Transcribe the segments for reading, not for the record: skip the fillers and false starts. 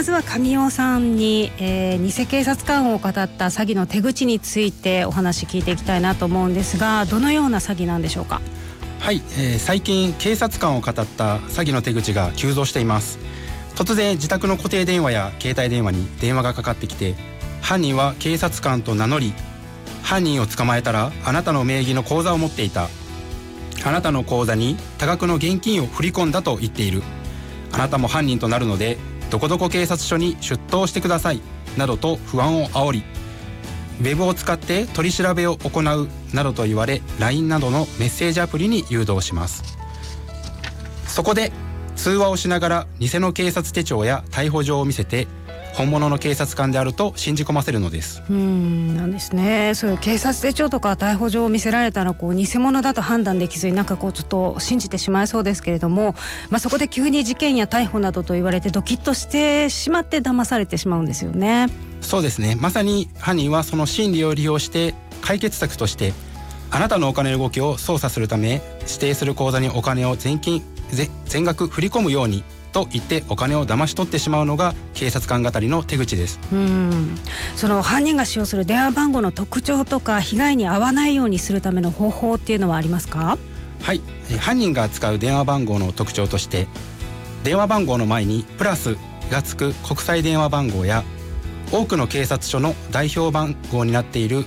ずは神尾さんに、偽警察官を語った詐欺の手口についてお話聞いていきたいなと思うんですが、どのような詐欺なんでしょうか？ はい、最近警察官を語った詐欺の手口が急増しています。突然自宅の固定電話や携帯電話に電話がかかってきて、犯人は警察官と名乗り、犯人を捕まえたらあなたの名義の口座を持っていた、あなたの口座に多額の現金を振り込んだと言っている、あなたも犯人となるのでどこどこ警察署に出頭してくださいなどと不安を煽り、ウェブを使って取り調べを行うなどと言われ、 LINE などのメッセージアプリに誘導します。そこで通話をしながら偽の警察手帳や逮捕状を見せて、本物の警察官であると信じ込ませるのです。 なんですね。そういう警察手帳とか逮捕状を見せられたら偽物だと判断できずにちょっと信じてしまいそうですけれども、そこで急に事件や逮捕などと言われてドキッとしてしまって騙されてしまうんですよね。 そうですね。まさに犯人はその心理を利用して解決策として、あなたのお金の動きを操作するため指定する口座にお金を全額振り込むようにと言ってお金を騙し取ってしまうのが警察官語りの手口です。 その犯人が使用する電話番号の特徴とか被害に遭わないようにするための方法っていうのはありますか？ はい、犯人が使う電話番号の特徴として、電話番号の前にプラスがつく国際電話番号や、多くの警察署の代表番号になっている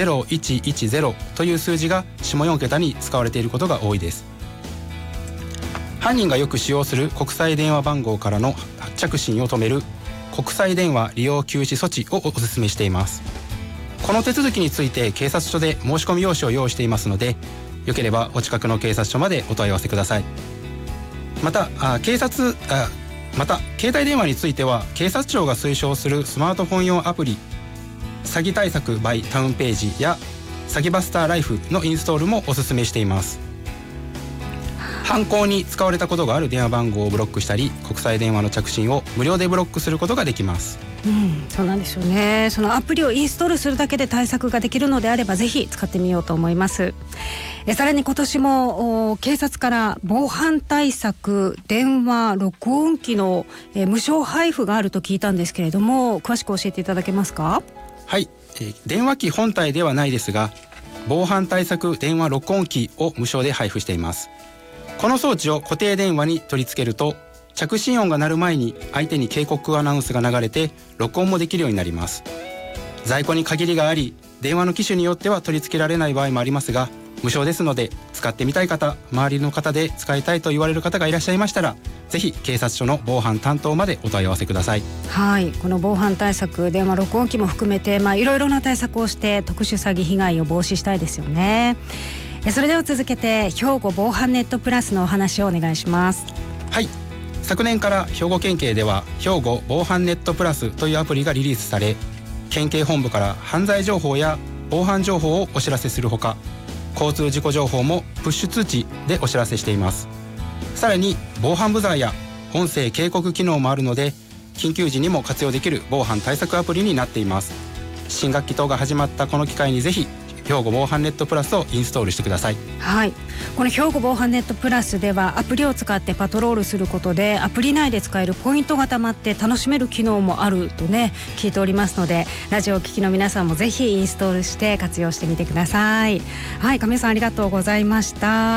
0110という数字が下4桁に使われていることが多いです。犯人がよく使用する国際電話番号からの発着信を止める国際電話利用休止措置をお勧めしています。この手続きについて警察署で申し込み用紙を用意していますので、よければお近くの警察署までお問い合わせください。また携帯電話については、警察庁が推奨するスマートフォン用アプリ詐欺対策 by タウンページや詐欺バスターライフのインストールもお勧めしています。犯行に使われたことがある電話番号をブロックしたり、国際電話の着信を無料でブロックすることができます。 そうなんですよね。そのアプリをインストールするだけで対策ができるのであれば、ぜひ使ってみようと思います。さらに今年も警察から防犯対策電話録音機の無償配布があると聞いたんですけれども、詳しく教えていただけますか？ はい、電話機本体ではないですが、防犯対策電話録音機を無償で配布しています。この装置を固定電話に取り付けると、着信音が鳴る前に相手に警告アナウンスが流れて録音もできるようになります。在庫に限りがあり、電話の機種によっては取り付けられない場合もありますが、無償ですので、使ってみたい方、周りの方で使いたいと言われる方がいらっしゃいましたら、ぜひ警察署の防犯担当までお問い合わせください。 はい、この防犯対策電話録音機も含めて、いろいろな対策をして特殊詐欺被害を防止したいですよね。それでは続けて兵庫防犯ネットプラスのお話をお願いします。 はい、昨年から兵庫県警では兵庫防犯ネットプラスというアプリがリリースされ、県警本部から犯罪情報や防犯情報をお知らせするほか、交通事故情報もプッシュ通知でお知らせしています。さらに防犯ブザーや音声警告機能もあるので、緊急時にも活用できる防犯対策アプリになっています。新学期等が始まったこの機会にぜひ兵庫防犯ネットプラスをインストールしてください。 はい、この兵庫防犯ネットプラスではアプリを使ってパトロールすることで、アプリ内で使えるポイントがたまって楽しめる機能もあるとね聞いておりますので、ラジオを聞きの皆さんもぜひインストールして活用してみてください。はい、亀井さんありがとうございました。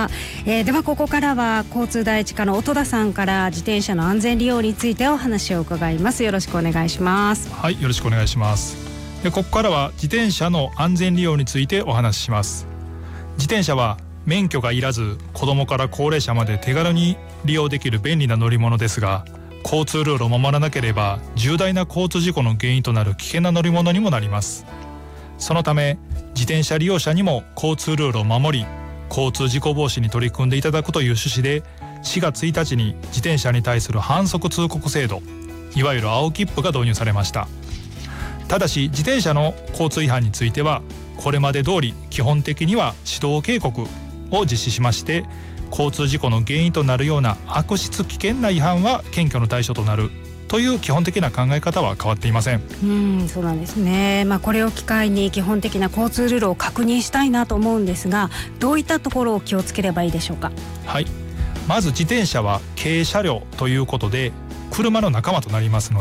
ではここからは交通第一課の音田さんから自転車の安全利用についてお話を伺います。よろしくお願いします。 はい、よろしくお願いします。でここからは自転車の安全利用についてお話しします。自転車は免許がいらず、子どもから高齢者まで手軽に利用できる便利な乗り物ですが、交通ルールを守らなければ重大な交通事故の原因となる危険な乗り物にもなります。そのため自転車利用者にも交通ルールを守り、交通事故防止に取り組んでいただくという趣旨で、4月1日に自転車に対する反則通告制度、いわゆる青切符が導入されました。ただし自転車の交通違反については、これまで通り基本的には指導警告を実施しまして、交通事故の原因となるような悪質危険な違反は検挙の対象となるという基本的な考え方は変わっていません。 そうなんですね。これを機会に基本的な交通ルールを確認したいなと思うんですが、どういったところを気をつければいいでしょうか？ はい、まず自転車は軽車両ということで車の仲間となりますの